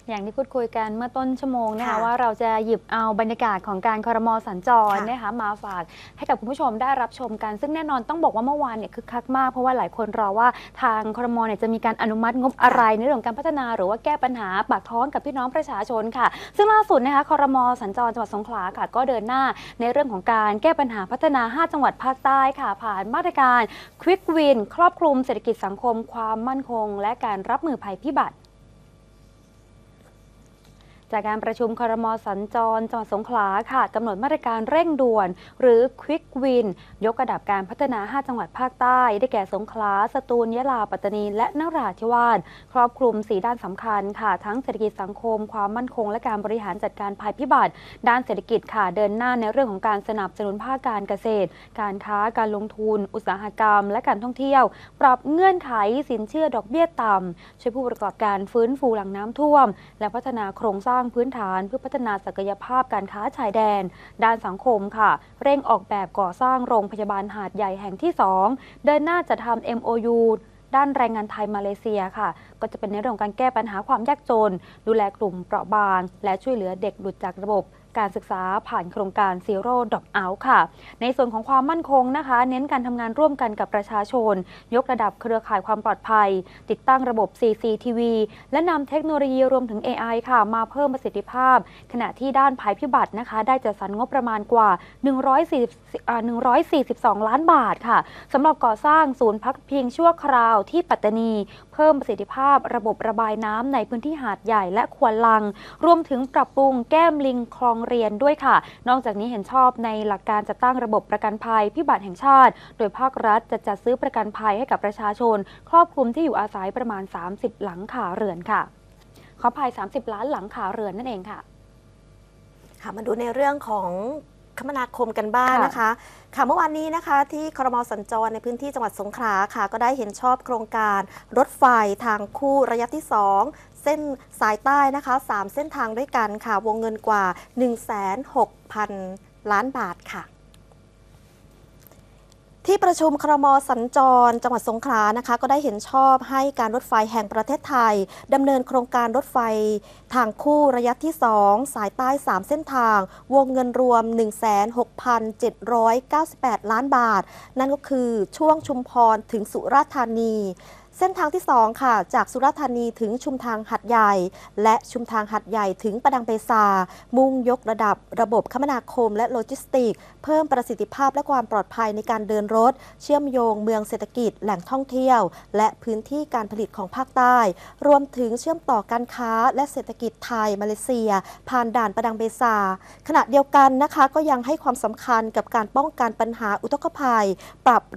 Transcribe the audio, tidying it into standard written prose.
อย่างที่พูดคุยกันเมื่อต้นชั่วโมงนะคะว่าเราจะหยิบเอาบรรยากาศของการครม.สัญจรนะคะมาฝากให้กับคุณผู้ชมได้รับชมกันซึ่งแน่นอนต้องบอกว่าเมื่อวานเนี่ยคึกคักมากเพราะว่าหลายคนรอว่าทางครม.เนี่ยจะมีการอนุมัติงบอะไรในเรื่องของการพัฒนาหรือว่าแก้ปัญหาปากท้องกับพี่น้องประชาชนค่ะซึ่งล่าสุดนะคะครม.สัญจรจังหวัดสงขลาค่ะก็เดินหน้าในเรื่องของการแก้ปัญหาพัฒนา5จังหวัดภาคใต้ค่ะผ่านมาตรการ Quick Win ครอบคลุมเศรษฐกิจสังคมความมั่นคงและการรับมือภัยพิบัติจากการประชุมครม.สัญจรจังหวัดสงขลาค่ะกำหนดมาตรการเร่งด่วนหรือ Quick Win ยกระดับการพัฒนา 5 จังหวัดภาคใต้ได้แก่สงขลาสตูลยะลาปัตตานีและนราธิวาสครอบคลุม4ด้านสำคัญค่ะทั้งเศรษฐกิจสังคมความมั่นคงและการบริหารจัดการภัยพิบัติด้านเศรษฐกิจค่ะเดินหน้าในเรื่องของการสนับสนุนภาคการเกษตรการค้าการลงทุนอุตสาหกรรมและการท่องเที่ยวปรับเงื่อนไขสินเชื่อดอกเบี้ยต่ำช่วยผู้ประกอบการฟื้นฟูหลังน้ำท่วมและพัฒนาโครงสร้างพื้นฐานพัฒนาศักยภาพการค้าชายแดนด้านสังคมค่ะเร่งออกแบบก่อสร้างโรงพยาบาลหาดใหญ่แห่งที่2เดินหน้าจะทำ MOU ด้านแรงงานไทยมาเลเซียค่ะก็จะเป็นในเรื่องของการแก้ปัญหาความยากจนดูแลกลุ่มเปราะบางและช่วยเหลือเด็กหลุดจากระบบการศึกษาผ่านโครงการ Zero Drop Out ค่ะในส่วนของความมั่นคงนะคะเน้นการทำงานร่วมกันกับประชาชนยกระดับเครือข่ายความปลอดภัยติดตั้งระบบ CCTV และนำเทคโนโลยีรวมถึง AI ค่ะมาเพิ่มประสิทธิภาพขณะที่ด้านภัยพิบัตินะคะได้จัดสรรงบประมาณกว่า142 ล้านบาทค่ะสำหรับก่อสร้างศูนย์พักพิงชั่วคราวที่ปัตตานีเพิ่มประสิทธิภาพระบบระบายน้ำในพื้นที่หาดใหญ่และควนลังรวมถึงปรับปรุงแก้มลิงคลองเรียนด้วยค่ะนอกจากนี้เห็นชอบในหลักการจัดตั้งระบบประกันภัยพิบัติแห่งชาติโดยภาครัฐจะจัดซื้อประกันภัยให้กับประชาชนครอบคลุมที่อยู่อาศัยประมาณ30หลังคาเรือนค่ะขออภัย30ล้านหลังคาเรือนนั่นเองค่ะมาดูในเรื่องของคมนาคมกันบ้างนะคะเมื่อวานนี้นะคะที่ครม.สัญจรในพื้นที่จังหวัดสงขลาค่ะก็ได้เห็นชอบโครงการรถไฟทางคู่ระยะที่2เส้นสายใต้นะคะ3เส้นทางด้วยกันค่ะวงเงินกว่า 16,000 ล้านบาทค่ะที่ประชุมครม.สัญจรจังหวัดสงขลานะคะก็ได้เห็นชอบให้การรถไฟแห่งประเทศไทยดำเนินโครงการรถไฟทางคู่ระยะที่2สายใต้3เส้นทางวงเงินรวม 16,798 ล้านบาทนั่นก็คือช่วงชุมพรถึงสุราษฎร์ธานีเส้นทางที่2ค่ะจากสุราษฎร์ธานีถึงชุมทางหัดใหญ่และชุมทางหัดใหญ่ถึงประดังเบซามุ่งยกระดับระบบคมนาคมและโลจิสติกเพิ่มประสิทธิภาพและความปลอดภัยในการเดินรถเชื่อมโยงเมืองเศรษฐกิจแหล่งท่องเที่ยวและพื้นที่การผลิตของภาคใต้รวมถึงเชื่อมต่อการค้าและเศรษฐกิจไทยมาเลเซียผ่านด่านประดังเบซาขณะเดียวกันนะคะก็ยังให้ความสำคัญกับการป้องกันปัญหาอุทกภัยปรับ